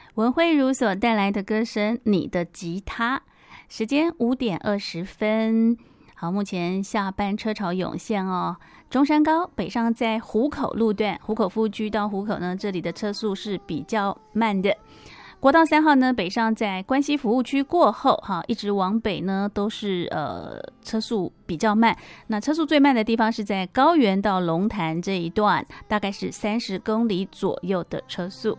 文慧如所带来的歌声《你的吉他》，时间5:20。好，目前下班车潮涌现哦。中山高北上在湖口路段，湖口夫居到湖口呢，这里的车速是比较慢的。国道3号呢，北上在关西服务区过后，哈，一直往北呢都是车速比较慢。那车速最慢的地方是在高原到龙潭这一段，大概是30公里左右的车速。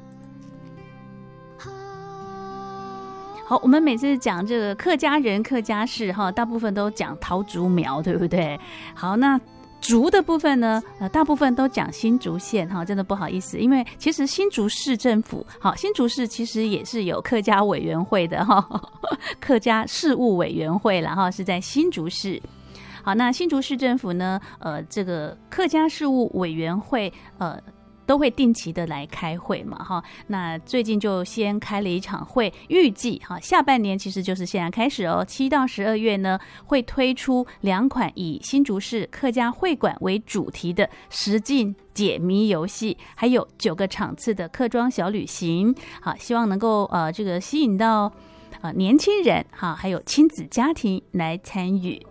好，我们每次讲这个客家人、客家事哈，大部分都讲桃竹苗，对不对？好，那竹的部分呢，大部分都讲新竹县哈，真的不好意思，因为其实新竹市政府，好，新竹市其实也是有客家委员会的哈，客家事务委员会啦哈，是在新竹市。好，那新竹市政府呢，这个客家事务委员会，都会定期的来开会嘛，哈。那最近就先开了一场会，预计哈下半年其实就是现在开始哦，7到12月呢会推出2款以新竹市客家会馆为主题的实境解谜游戏，还有9个场次的客庄小旅行。好，希望能够这个吸引到年轻人哈，还有亲子家庭来参与。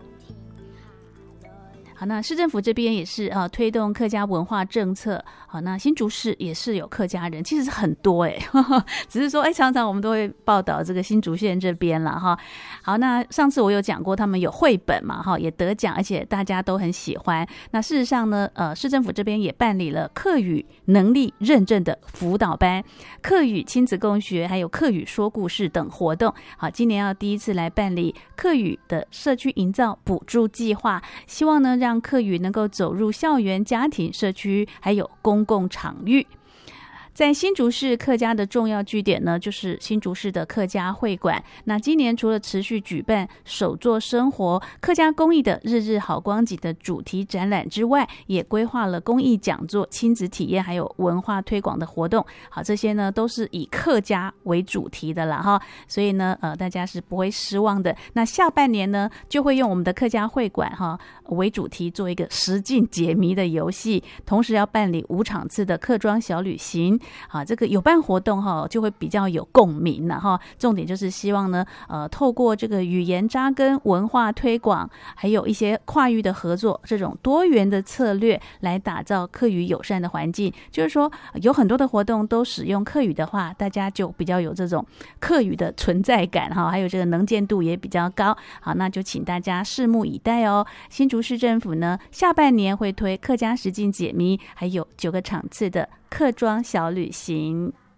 好，那市政府这边也是推动客家文化政策。好，那新竹市也是有客家人，其实很多只是说常常我们都会报道这个新竹县这边啦哈。好，那上次我有讲过，他们有绘本嘛哈，也得奖，而且大家都很喜欢。那事实上呢，市政府这边也办理了客语能力认证的辅导班、客语亲子共学，还有客语说故事等活动。好，今年要第一次来办理客语的社区营造补助计划，希望呢让客语能够走入校园、家庭、社区，还有公共场域。在新竹市客家的重要据点呢，就是新竹市的客家会馆。那今年除了持续举办手作生活、客家工艺的日日好光景的主题展览之外，也规划了公益讲座、亲子体验，还有文化推广的活动。好，这些呢都是以客家为主题的啦哈，所以呢大家是不会失望的。那下半年呢，就会用我们的客家会馆哈为主题做一个实境解谜的游戏，同时要办理5场次的客庄小旅行。好，这个有办活动哈，就会比较有共鸣了哈。重点就是希望呢，透过这个语言扎根、文化推广，还有一些跨域的合作，这种多元的策略来打造客语友善的环境。就是说，有很多的活动都使用客语的话，大家就比较有这种客语的存在感哈，还有这个能见度也比较高。好，那就请大家拭目以待哦。新竹市政府呢，下半年会推客家实境解谜，还有9个场次的客庄小旅行。